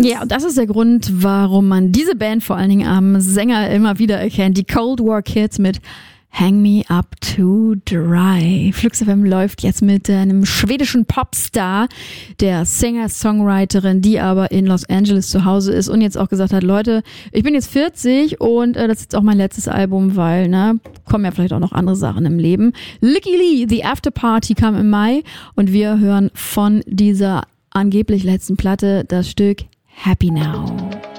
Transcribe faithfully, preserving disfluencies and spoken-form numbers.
Ja, und das ist der Grund, warum man diese Band vor allen Dingen am Sänger immer wieder erkennt. Die Cold War Kids mit Hang Me Up to Dry. Flux F M läuft jetzt mit einem schwedischen Popstar, der Singer-Songwriterin, die aber in Los Angeles zu Hause ist und jetzt auch gesagt hat, Leute, ich bin jetzt vierzig und äh, das ist jetzt auch mein letztes Album, weil, ne, kommen ja vielleicht auch noch andere Sachen im Leben. Licky Lee, The After Party kam im Mai und wir hören von dieser angeblich letzten Platte das Stück Happy Now.